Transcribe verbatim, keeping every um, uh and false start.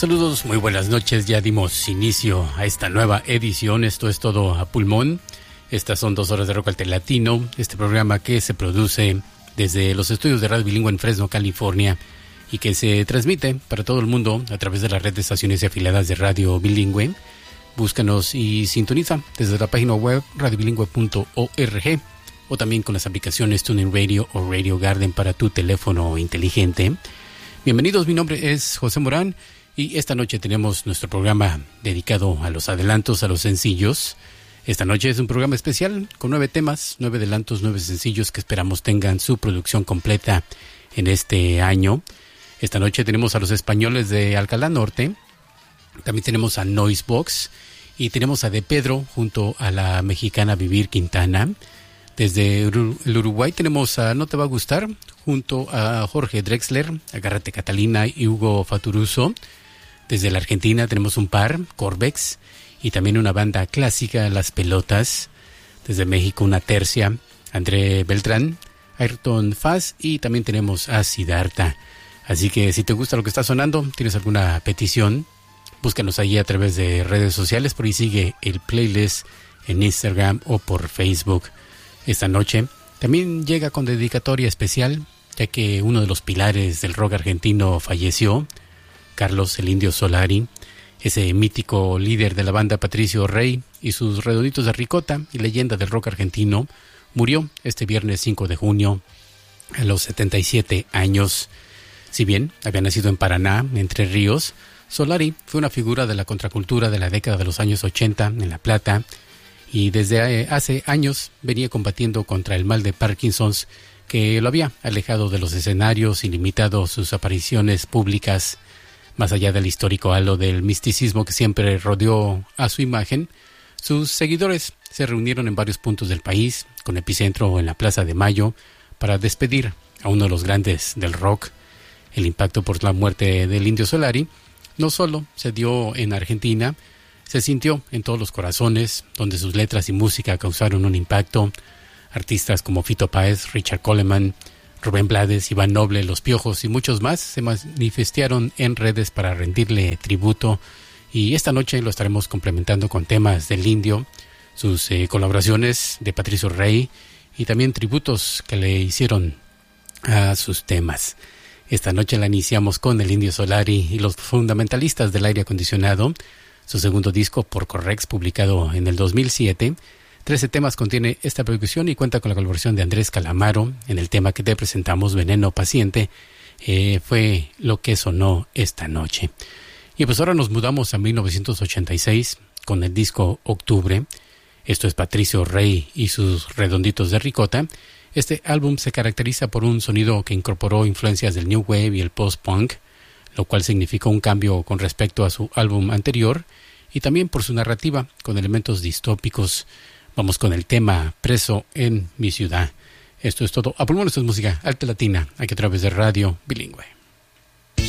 Saludos, muy buenas noches. Ya dimos inicio a esta nueva edición. Esto es todo a pulmón. Estas son dos horas de rock alterlatino. Este programa que se produce desde los estudios de Radio Bilingüe en Fresno, California, y que se transmite para todo el mundo a través de la red de estaciones y afiliadas de Radio Bilingüe. Búscanos y sintoniza desde la página web radio bilingüe punto org o también con las aplicaciones TuneIn Radio o Radio Garden para tu teléfono inteligente. Bienvenidos, mi nombre es José Morán. Y esta noche tenemos nuestro programa dedicado a los adelantos, a los sencillos. Esta noche es un programa especial con nueve temas, nueve adelantos, nueve sencillos que esperamos tengan su producción completa en este año. Esta noche tenemos a los españoles de Alcalá Norte, también tenemos a Noisebox y tenemos a De Pedro junto a la mexicana Vivir Quintana. Desde el Uruguay tenemos a No Te Va a Gustar junto a Jorge Drexler, Agárrate Catalina y Hugo Faturuso. Desde la Argentina tenemos un par, Corvex, y también una banda clásica, Las Pelotas. Desde México una tercia, André Beltrán, Ayrton Faz, y también tenemos a Siddhartha. Así que si te gusta lo que está sonando, tienes alguna petición, búscanos allí a través de redes sociales, por ahí sigue el playlist en Instagram o por Facebook. Esta noche también llega con dedicatoria especial, ya que uno de los pilares del rock argentino falleció, Carlos el Indio Solari, ese mítico líder de la banda Patricio Rey y sus Redonditos de Ricota y leyenda del rock argentino, murió este viernes cinco de junio a los setenta y siete años. Si bien había nacido en Paraná, Entre Ríos, Solari fue una figura de la contracultura de la década de los años ochenta en La Plata y desde hace años venía combatiendo contra el mal de Parkinson que lo había alejado de los escenarios y limitado sus apariciones públicas. Más allá del histórico halo del misticismo que siempre rodeó a su imagen, sus seguidores se reunieron en varios puntos del país, con epicentro en la Plaza de Mayo, para despedir a uno de los grandes del rock. El impacto por la muerte del Indio Solari no solo se dio en Argentina, se sintió en todos los corazones, donde sus letras y música causaron un impacto. Artistas como Fito Páez, Richard Coleman, Rubén Blades, Iván Noble, Los Piojos y muchos más se manifestaron en redes para rendirle tributo, y esta noche lo estaremos complementando con temas del Indio, sus eh, colaboraciones de Patricio Rey y también tributos que le hicieron a sus temas. Esta noche la iniciamos con el Indio Solari y los fundamentalistas del aire acondicionado, su segundo disco Por Correx, publicado en el dos mil siete. Trece temas contiene esta producción y cuenta con la colaboración de Andrés Calamaro en el tema que te presentamos, Veneno Paciente. Eh, fue lo que sonó esta noche. Y pues ahora nos mudamos a mil novecientos ochenta y seis con el disco Octubre. Esto es Patricio Rey y sus Redonditos de Ricota. Este álbum se caracteriza por un sonido que incorporó influencias del New Wave y el Post-Punk, lo cual significó un cambio con respecto a su álbum anterior, y también por su narrativa con elementos distópicos. Vamos con el tema Preso en mi ciudad. Esto es todo. A pulmón, esto es música alta latina, aquí a través de Radio Bilingüe.